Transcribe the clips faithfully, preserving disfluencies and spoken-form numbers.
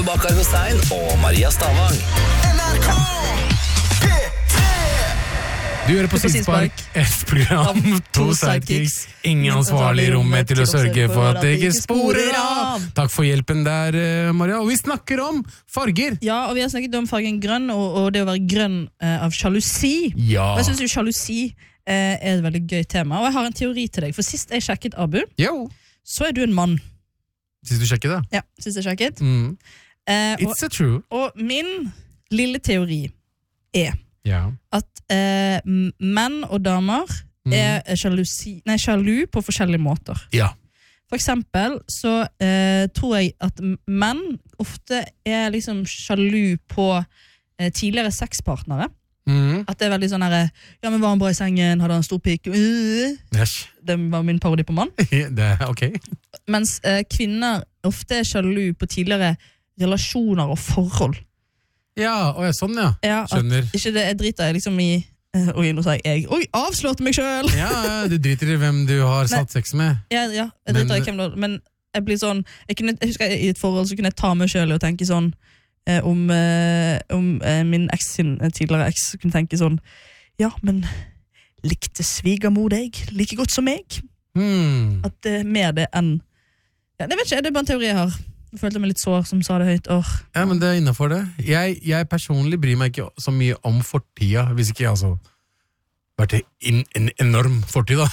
Bakar Hussein og Maria Stavang. Du hører på Sidespark, et program, to sidekicks, ingen ansvarlig i rommet til å sørge for at det ikke sporer av. Takk for hjelpen der, Maria. Og vi snakker om farger. Ja, og vi har snakket om fargen grønn, og, og det å være grønn eh, av sjalusi. Ja. Og jeg synes jo sjalusi eh, er et veldig gøy tema, og jeg har en teori til deg. For sist jeg sjekket, Abu, Jo. så er du en mann. Sist du sjekket det? Ja, sist jeg sjekket. Mm. Eh, og, It's a true. og min lille teori er Ja. at eh, m- menn og damer Mm. er sjalusi, nei, sjalu på forskjellige måter. Ja. For eksempel så eh, tror jeg at m- menn ofte er liksom sjalu på eh, tidligere sexpartnere. Mm. At det er veldig sånn her, ja, men var han bra i sengen, hadde han stor pikk, øh. Yes. Det var min parodi på mann. Det er ok. Mens eh, kvinner ofte er sjalu på tidligere relasjoner og forhold. Ja, og jeg, sånn ja. Ja, at Skjønner. ikke det, jeg driter jeg liksom i eh, Oi, nå sa jeg jeg Oi, avslørte meg selv. Ja, du driter i hvem du har satt sex med. Ja, ja, jeg driter Men- i hvem det Men jeg blir sånn jeg, kunne, jeg husker i et forhold så kunne jeg ta meg selv og tenke sånn eh, Om, eh, om eh, min eks sin eh, tidligere eks kunne tenke sånn ja, men likte svigermor deg like godt som meg? Hmm. At det er mer det enn ja, det vet ikke, det er bare en teori jeg har. Jeg følte meg litt sår som sa det høyt. Åh. Ja, men det er innenfor det. Jeg, jeg personlig bryr meg ikke så mye om fortida, hvis ikke jeg altså vært en, en enorm fortid da.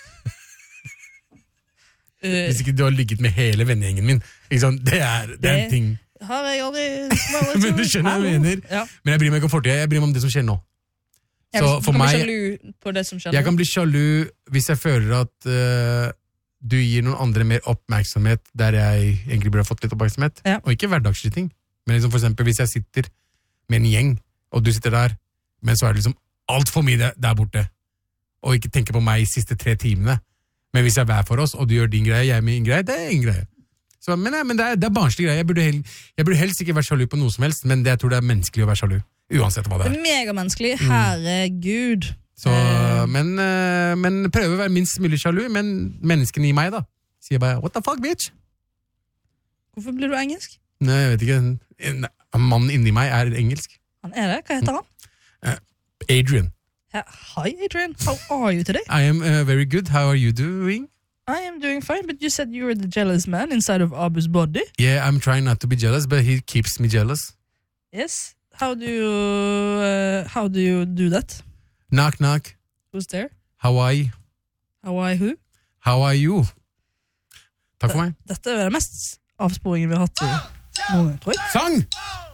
Uh, Hvis ikke du har ligget med hele vennegjengen min. Ikke sant? Det er, det er en Det- ting. har jeg aldri Men du skjønner hva jeg mener. Ja. Men jeg bryr meg ikke om fortida, jeg bryr meg om det som skjer nå. Jeg Så for kan meg, bli sjalu på det som skjer. jeg kan bli sjalu hvis jeg føler at eh, du gir noen andre mer oppmerksomhet der jeg egentlig burde ha fått litt oppmerksomhet. Ja. Og ikke hverdagslige ting. Men liksom for eksempel hvis jeg sitter med en gjeng, og du sitter der, men så er det liksom alt for mye der, der borte, og ikke tenker på meg de siste tre timene. Men hvis jeg er hver for oss, og du gjør din greie, jeg gjør min greie, det er ingen greie. Så, men ja, men det er, det er barnslig greie. Jeg burde, hel, jeg burde helst ikke være sjalu på noe som helst, men det, jeg tror det er menneskelig å være sjalu. Uansett hva det Det er. er megamenneskelig. Herregud. Så, Eh. men, eh, men prøve å være minst mulig sjalu, men menneskene i meg da, sier bare, what the fuck, bitch? Hvorfor blir du engelsk? Nei, jeg vet ikke, en, en, en mann inni meg er engelsk. Han er det. Hva heter han? Adrian. Ja, hi, Adrian. How are you today? I am uh, very good. How are you doing? I am doing fine, but you said you were the jealous man inside of Abu's body. Yeah, I'm trying not to be jealous, but he keeps me jealous. Yes. How do you uh, how do you do that? Knock, knock. Who's there? How are you? How are who? How are you? Takk for meg. Dette er det mest avsporingen vi har hatt i noen gang, tror jeg. Sang!